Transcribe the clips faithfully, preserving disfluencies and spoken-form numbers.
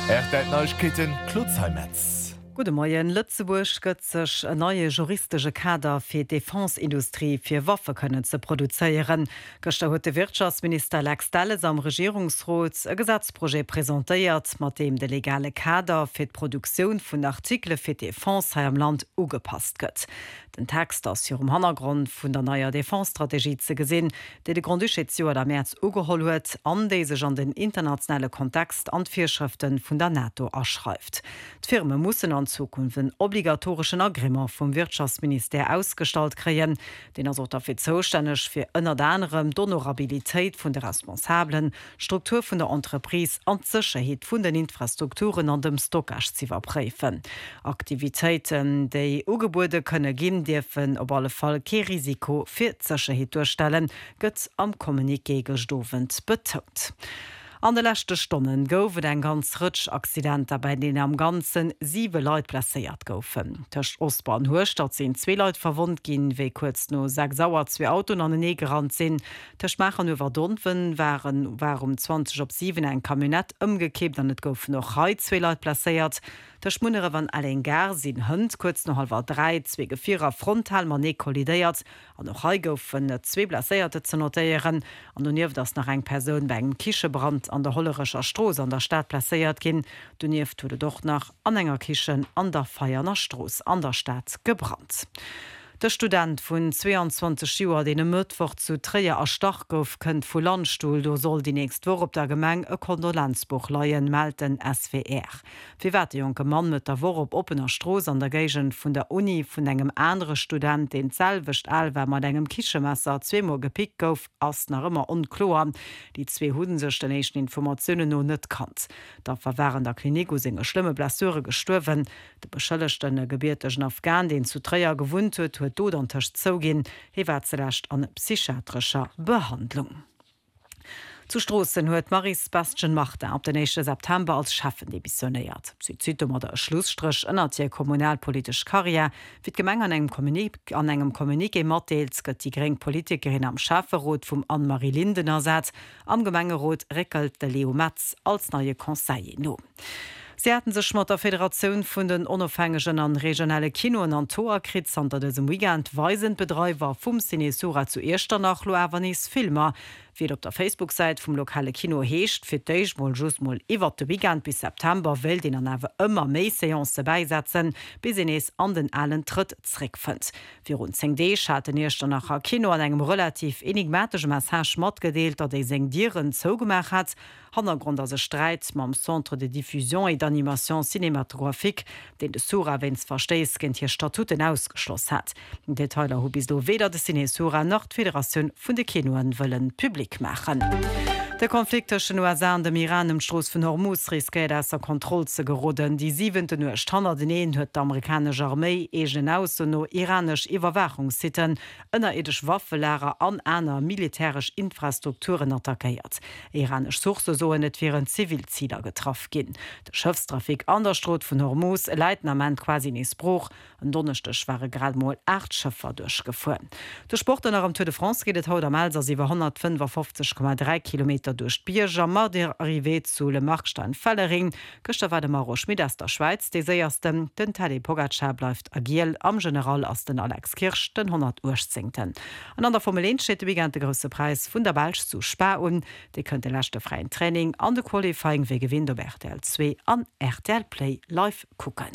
Echt Neuigkeiten Klutzheimetz. Gute Morgen, Lützeburg gëtt sech e neue juristische Kader fir d' Defensindustrie fir Waffe können ze produzieren. Gestern huet de Wirtschaftsminister Alex Delles am Regierungsrat e Gesetzprojekt präsentéiert, mat dem de legale Kader fir d' Produktion vun Artikel fir d' Defense am Land ugepasst gëtt. Den Text ass hier um Hannergrund vun der neuer Defensstrategie ze gesinn, déi de Grundduchetio der März ugeholl huet, an déi sech an den internationale Kontext an d'Virschriften vun der NATO erschreift. D'Firme mussen an Zukunft een obligatorischen Agreement vom Wirtschaftsminister ausgestalt kreien, den er so dafür zuständig für ënner anderem Honorabilität von der responsablen Struktur von der Entreprise an Sicherheit von den Infrastrukturen an dem Stockage zu überprüfen. Aktivitäten, die Angebote können geben dürfen, auf alle Fall kein Risiko für die Sicherheit durchstellen, gëtt am Kommuniqué gestovend betont. An de letzte Stunden goufen ein ganz rutsch Accident, bei denen am ganzen sieben Leute placéiert goufen. Tech Ostbahn Hurstadt sind zwei Leute verwundt gin, wie kurz no sechs sauer zwei Autos an den Nee gerannt sind. Tech Machen über Dunfen waren war um zwanzig op sieben ein Kamionett umgekippt, an et goufen noch heute zwei Leute placéiert. Der Schmunnere van allen gar sind Hund kurz noch halb drei, zwei Vierer frontal man nicht kollidiert, an noch heute goufen zwei placéierte zu notieren, an nun das nach eng Person bei einem Kichebrand an der Hollerischer Stroß an der Stadt placéiert gin, du nieft wurde doch nach an enger Kichen an der Feierner Stroß an der Stadt gebrannt. Der Student vun zweiundzwanzig Joer den e Mittwoch zu Träier erstark gouf kënnt vu Landstuhl, do soll die nächst Woche op der Gemeng e Kondolenzbuch leiien, melden S W R. Wie wat de junge Mann mit der Woche op opener Stroß an der Gegend vun der Uni vun engem andere Student den selwicht allwer mat engem Kichemesser zweemal gepickt gouf, ass nach immer unklar. Die zwei huden sech den nächsten Informationen no net kannt. Da verwaren der Klinik singe schlimme Blessure gestorven. De beschëllechtene gebierteschen Afghan, den zu Träier gewunt huet, huet do an Tisch zogin, he war zerecht an psychiatrischer Behandlung. Zu Strossen huet Marie Sebastian Martin ab den nächsten September als Chefin demissionéiert. Sie zieht um der Schlussstrich ënnert ihr kommunalpolitisch Karriere, wie Gemeng an engem Kommuniqué an engem Kommuniqué matdeels gëtt die gering Politikerin am Schäferrot vum Anne-Marie Linden ersatz, am Gemengerot rekelt de Leo Metz als neue Conseiller no. Sie hatten sech mat der Föderation vun den onofhängigen an regionale Kinoen an Toerkrit anter diesem Weekend weisend Betreiber vum Cinesura zu erster nach Loavernis Filmer, wie op der Facebook-Seite vum lokale Kino heescht, fir d'Eichmol justmol iwwer de Weekend bis September will den an awer ëmmer méi Seance beisetzen, bis en ees an den allen Tritt zréckfënd. Wie rund zehn Deeg hat den erster nachher Kino an engem relativ enigmatischem Message mat gedeelt, dat ei seng Dieren zougemach hat, Hannergrund as se Streit mam Centre de Diffusion et d'Animation cinématographique, den de Sura wenns verstees gent hier Statuten ausgeschloss hat. Detailer hu bis do weder de Cinesura noch d'Föderation vun de Kinoen wëllen publik machen. Der Konflikt zwischen U S A und dem Iran im Stroß von Hormuz riskiert aus der Kontrolle zu geroden. Die siebente nur Standard in hat die amerikanische Armee egen aus und noch iranisch Überwachungssitten einer edisch Waffelehrer an einer militärisch Infrastrukturen attackiert. Iranisch Source so nicht wären Zivilziele getroffen gehen. Der Schiffstrafik an der Straße von Hormuz Leitnament quasi nicht Bruch. Und Donnerstag waren gerade mal acht Schiffe durchgefahren. Der Sport am Tour de France geht es heute am Elsass siebenhundertfünfundfünfzig Komma drei Kilometer durch Bierger mat der Arrivé zu Le Markstein Fallering. Gëchte war de Maro Schmid aus der Schweiz, de seiersten, den Tadej Pogacar bleibt agil am General aus den Alex Kirsch den hundertachtzigten. An an der Formel eins steht wie de grosse Preis vun der Belsch zu Spa un, de könnt de lachte freien Training an de Qualifying wie gewinnt op R T L zwei an R T L Play live gucken.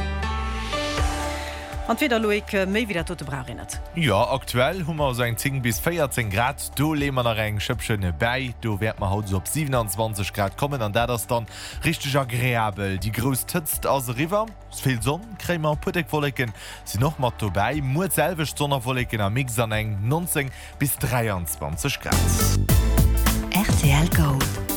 Und wieder Loik méi wieder tote brarinet. Ja, aktuell hummer seg zehn bis vierzehn Grad, do lemer der eng schëpschenne bei, do werd man haut so op siebenundzwanzig Grad kommen, an dat ass dann richtig agréabel. Die Gros tëtzt as River, viel Sonn, krämer Putekwolleken, si noch mat vorbei, Mut selvech Sonnerwolleken am Mix an eng neunzehn bis dreiundzwanzig Grad. R T L Gold.